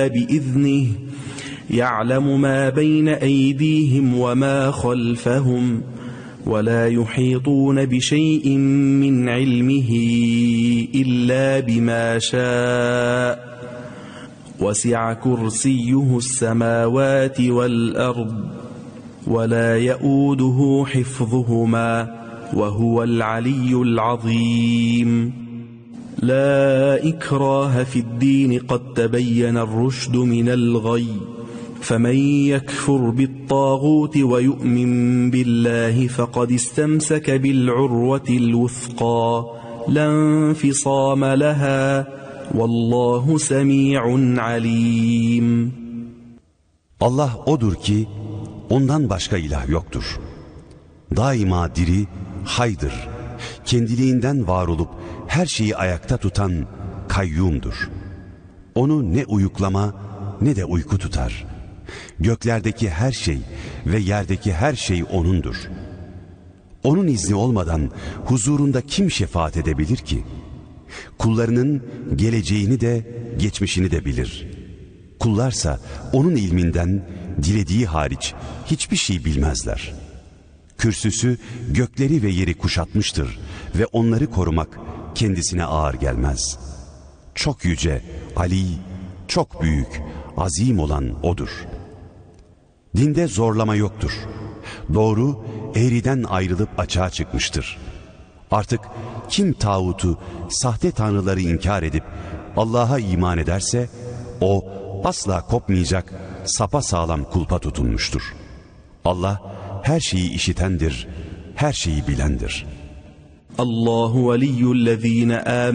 بإذنه يعلم ما بين أيديهم وما خلفهم ولا يحيطون بشيء من علمه إلا بما شاء وسع كرسيه السماوات والأرض ولا يؤوده حفظهما وهو العلي العظيم لا إكراه في الدين قد تبين الرشد من الغي فمن يكفر بالطاغوت ويؤمن بالله فقد استمسك بالعروة الوثقى لا انفصام لها والله سميع عليم. Allah odur ki ondan başka ilah yoktur. Daima diri, haydır. Kendiliğinden var olup her şeyi ayakta tutan kayyumdur. Onu ne uyuklama ne de uyku tutar. Göklerdeki her şey ve yerdeki her şey O'nundur. O'nun izni olmadan huzurunda kim şefaat edebilir ki? Kullarının geleceğini de geçmişini de bilir. Kullarsa O'nun ilminden dilediği hariç hiçbir şey bilmezler. Kürsüsü gökleri ve yeri kuşatmıştır ve onları korumak kendisine ağır gelmez. Çok yüce, Ali, çok büyük, azim olan O'dur. Dinde zorlama yoktur. Doğru, eğriden ayrılıp açığa çıkmıştır. Artık kim tağutu, sahte tanrıları inkar edip Allah'a iman ederse, o asla kopmayacak, sapasağlam kulpa tutunmuştur. Allah her şeyi işitendir, her şeyi bilendir. Allahu veliyyullezine